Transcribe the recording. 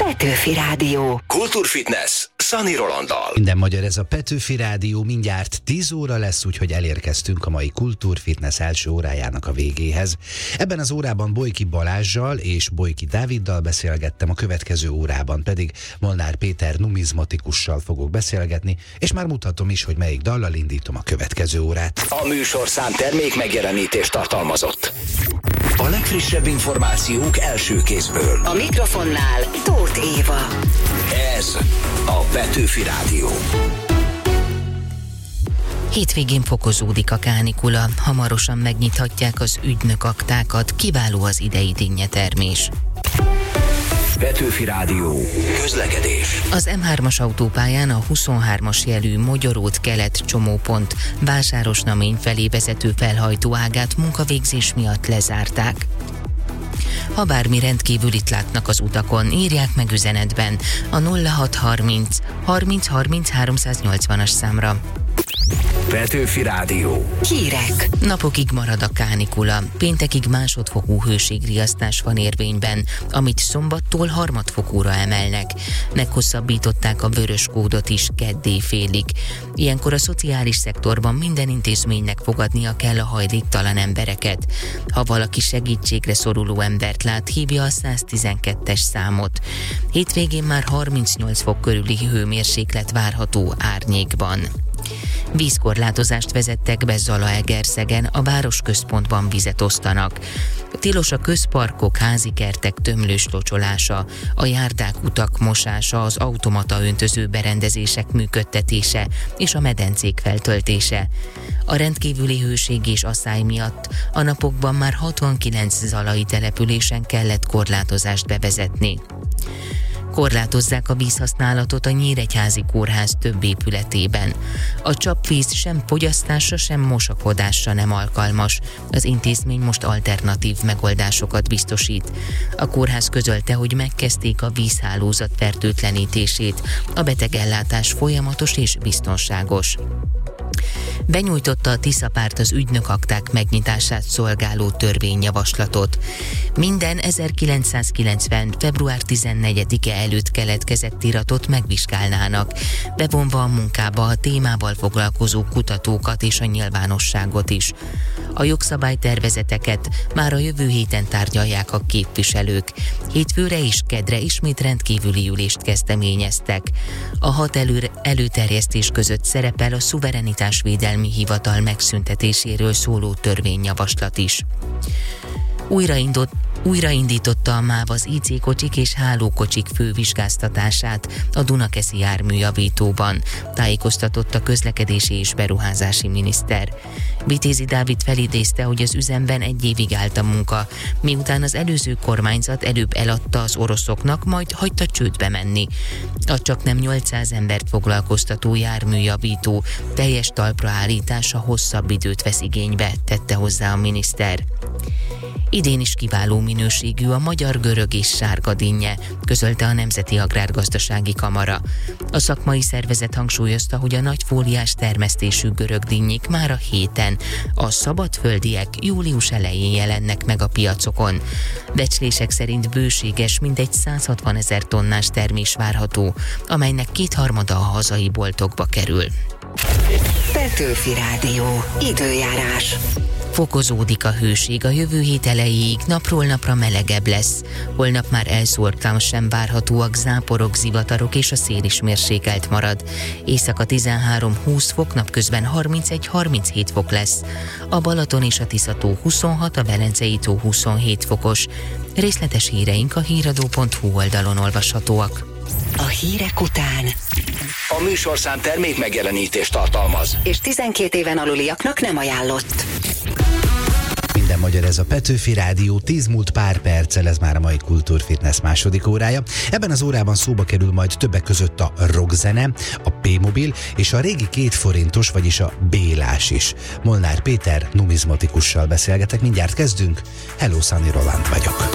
Petőfi Rádió. Kultúrfitness Szani Rolanddal. Minden magyar, ez a Petőfi Rádió, mindjárt 10 óra lesz, úgyhogy elérkeztünk a mai Kultúrfitness első órájának a végéhez. Ebben az órában Bojki Balázssal és Bojki Dáviddal beszélgettem, a következő órában pedig Molnár Péter numizmatikussal fogok beszélgetni, és már mutatom is, hogy melyik dallal indítom a következő órát. A műsorszám termék megjelenítést tartalmazott. A legfrissebb információk első kézből. A mikrofonnál Tóth Éva. Ez a Petőfi Rádió. Hétvégén fokozódik a kánikula, hamarosan megnyithatják az ügynökaktákat, kiváló az idei dinnyetermés. Petőfi Rádió. Közlekedés. Az M3-as autópályán a 23-as jelű Mogyoród kelet csomópont Vásárosnamény felé vezető felhajtó ágát munkavégzés miatt lezárták. Ha bármi rendkívülit látnak az utakon, írják meg üzenetben a 0630 30 30 380-as számra. Petőfi Rádió. Hírek. Napokig marad a kánikula. Péntekig másodfokú hőségriasztás van érvényben, amit szombattól harmadfokúra emelnek. Meghosszabbították a vörös kódot is keddé félig. Ilyenkor a szociális szektorban minden intézménynek fogadnia kell a hajléktalan embereket. Ha valaki segítségre szoruló embert lát, hívja a 112-es számot. Hétvégén már 38 fok körüli hőmérséklet várható árnyékban. Vízkorlátozást vezettek be Zalaegerszegen, a városközpontban vizet osztanak. Tilos a közparkok, házi kertek tömlős locsolása, a járdák, utak mosása, az automata öntöző berendezések működtetése és a medencék feltöltése. A rendkívüli hőség és asszály miatt a napokban már 69 zalai településen kellett korlátozást bevezetni. Korlátozzák a vízhasználatot a Nyíregyházi Kórház több épületében. A csapvíz sem fogyasztásra, sem mosakodásra nem alkalmas. Az intézmény most alternatív megoldásokat biztosít. A kórház közölte, hogy megkezdték a vízhálózat fertőtlenítését. A betegellátás folyamatos és biztonságos. Benyújtotta a Tisza párt az ügynökakták megnyitását szolgáló törvényjavaslatot. Minden 1990. február 14-e előtt keletkezett iratot megvizsgálnának, bevonva a munkába a témával foglalkozó kutatókat és a nyilvánosságot is. A jogszabálytervezeteket már a jövő héten tárgyalják a képviselők. Hétfőre és kedre ismét rendkívüli ülést kezdeményeztek. A 6 előterjesztés között szerepel a Szuverenitásvédelmi Hivatal megszüntetéséről szóló törvényjavaslat is. Újraindította a MÁV az IC kocsik és hálókocsik fővizsgáztatását a Dunakeszi járműjavítóban, tájékoztatott a közlekedési és beruházási miniszter. Vitézi Dávid felidézte, hogy az üzemben 1 évig állt a munka, miután az előző kormányzat előbb eladta az oroszoknak, majd hagyta csődbe menni. A csaknem 800 embert foglalkoztató járműjavító teljes talpra állítása hosszabb időt vesz igénybe, tette hozzá a miniszter. Idén is kiváló minőségű a magyar görög és sárga dinnye, közölte a Nemzeti Agrárgazdasági Kamara. A szakmai szervezet hangsúlyozta, hogy a nagyfóliás termesztésű görög dinnyik már a héten, a szabadföldiek július elején jelennek meg a piacokon. Becslések szerint bőséges, mintegy 160 000 tonnás termés várható, amelynek 2/3 a hazai boltokba kerül. Petőfi Rádió. Időjárás. Fokozódik a hőség, a jövő hét elejéig napról napra melegebb lesz. Holnap már elszórtan sem várhatóak záporok, zivatarok, és a szél is mérsékelt marad. Éjszaka 13-20 fok, napközben 31-37 fok lesz. A Balaton és a Tisza-tó 26, a Velencei tó 27 fokos. Részletes híreink a híradó.hu oldalon olvashatóak. A hírek után A műsorszám termék megjelenítést tartalmaz. és 12 éven aluliaknak nem ajánlott. Minden magyar, ez a Petőfi Rádió, 10 múlt pár perccel, ez már a mai Kultúrfitness második órája. Ebben az órában szóba kerül majd többek között a rockzene, a P-mobil és a régi 2 forintos, vagyis a Bélás is. Molnár Péter numizmatikussal beszélgetek, mindjárt kezdünk. Hello, Szani Roland vagyok.